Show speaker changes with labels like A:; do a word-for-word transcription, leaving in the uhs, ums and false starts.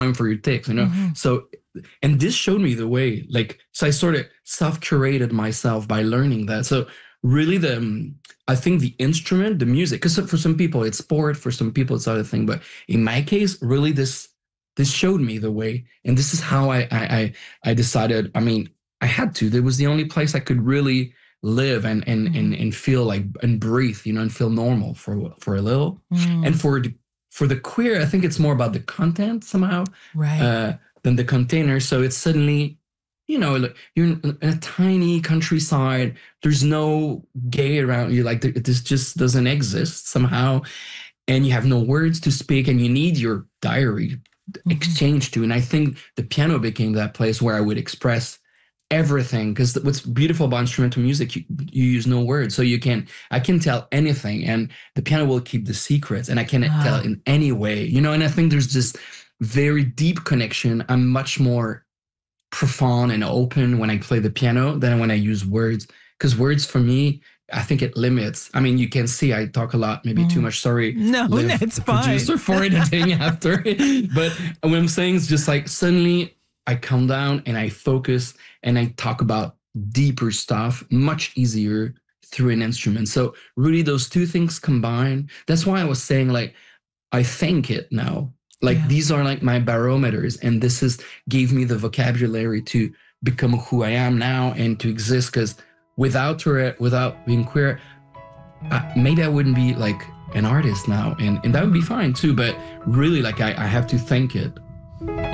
A: for your takes, you know?
B: Mm-hmm.
A: So, and this showed me the way, like, so I sort of self-curated myself by learning that. So really the, um, I think the instrument, the music, because for some people it's sport, for some people it's other thing. But in my case, really this, this showed me the way. And this is how I, I, I, I decided, I mean, I had to, there was the only place I could really live and, and,
B: Mm-hmm.
A: and, and feel like, and breathe, you know, and feel normal for, for a little.
B: Mm.
A: And for the, for the queer, I think it's more about the content somehow,
B: right.
A: uh, than the container. So it's suddenly, you know, like you're in a tiny countryside. There's no gay around you. Like this just doesn't exist somehow. And you have no words to speak and you need your diary mm-hmm. exchange to. And I think the piano became that place where I would express everything, because what's beautiful about instrumental music, you, you use no words, so you can I can tell anything, and the piano will keep the secrets, and I can oh. tell in any way, you know. And I think there's this very deep connection. I'm much more profound and open when I play the piano than when I use words, because words for me, I think it limits. I mean, you can see I talk a lot, maybe mm. too much. Sorry,
B: no,
A: Liv,
B: that's fine.
A: Producer for editing after. But what I'm saying is just like suddenly I calm down and I focus and I talk about deeper stuff much easier through an instrument. So really those two things combined. That's why I was saying, like, I thank it now. Like yeah. these are like my barometers, and this is gave me the vocabulary to become who I am now and to exist. Because without her, without being queer, I, maybe I wouldn't be like an artist now, and, and that would be fine too. But really, like I, I have to thank it.